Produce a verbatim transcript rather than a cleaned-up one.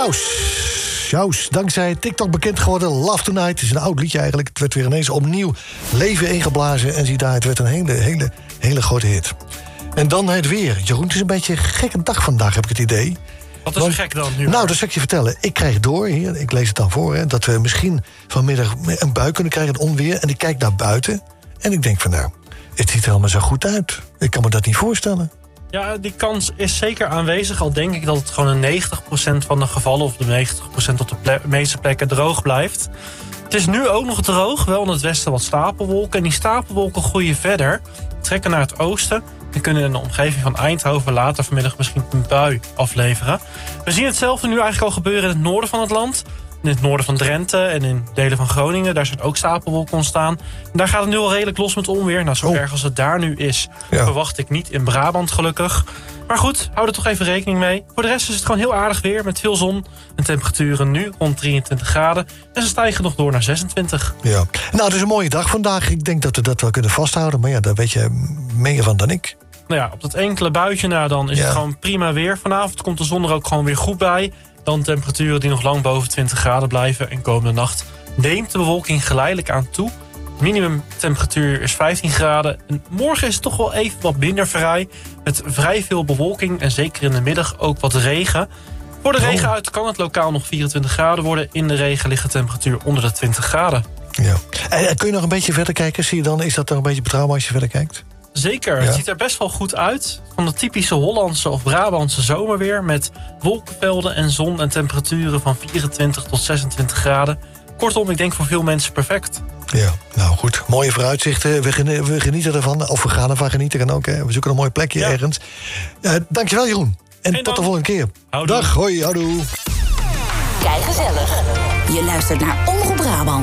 Sjaus. Sjaus, dankzij TikTok bekend geworden. Love Tonight, het is een oud liedje eigenlijk. Het werd weer ineens opnieuw leven ingeblazen. En zie daar, het werd een hele, hele, hele grote hit. En dan het weer. Jeroen, het is een beetje een gekke dag vandaag, heb ik het idee. Wat is er gek dan nu? Nou, dat zal ik je vertellen. Ik krijg door, hier, ik lees het dan voor... Hè, dat we misschien vanmiddag een bui kunnen krijgen, het onweer. En ik kijk naar buiten en ik denk van nou... het ziet er allemaal zo goed uit. Ik kan me dat niet voorstellen. Ja, die kans is zeker aanwezig. Al denk ik dat het gewoon een negentig procent van de gevallen... of de negentig procent op de ple- meeste plekken droog blijft. Het is nu ook nog droog. Wel in het westen wat stapelwolken. En die stapelwolken groeien verder. Trekken naar het oosten. En kunnen in de omgeving van Eindhoven later vanmiddag misschien een bui afleveren. We zien hetzelfde nu eigenlijk al gebeuren in het noorden van het land. In het noorden van Drenthe en in delen van Groningen. Daar zijn ook stapelwolken ontstaan. En daar gaat het nu al redelijk los met onweer. Nou, zo oh. erg als het daar nu is, ja. verwacht ik niet in Brabant gelukkig. Maar goed, hou er toch even rekening mee. Voor de rest is het gewoon heel aardig weer met veel zon. En temperaturen nu rond drieëntwintig graden. En ze stijgen nog door naar zesentwintig. Ja. Nou, het is een mooie dag vandaag. Ik denk dat we dat wel kunnen vasthouden. Maar ja, daar weet je meer van dan ik. Nou ja, op dat enkele buitje na dan is ja. het gewoon prima weer. Vanavond komt de zon er ook gewoon weer goed bij. Dan temperaturen die nog lang boven twintig graden blijven. En komende nacht neemt de bewolking geleidelijk aan toe. Minimumtemperatuur is vijftien graden. En morgen is het toch wel even wat minder vrij. Met vrij veel bewolking en zeker in de middag ook wat regen. Voor de oh. regen uit kan het lokaal nog vierentwintig graden worden. In de regen ligt de temperatuur onder de twintig graden. Ja. En kun je nog een beetje verder kijken? Zie je dan, is dat nog een beetje betrouwbaar als je verder kijkt? Zeker, ja. Het ziet er best wel goed uit. Van de typische Hollandse of Brabantse zomerweer... met wolkenvelden en zon en temperaturen van vierentwintig tot zesentwintig graden. Kortom, ik denk voor veel mensen perfect. Ja, nou goed. Mooie vooruitzichten. We, geni- we genieten ervan. Of we gaan ervan genieten. Kan ook, hè. We zoeken een mooi plekje ja. ergens. Uh, dankjewel, Jeroen. En Geen tot de dank. volgende keer. Houdoe. Dag, hoi, houdoe. Kijk gezellig. Je luistert naar Omroep Brabant.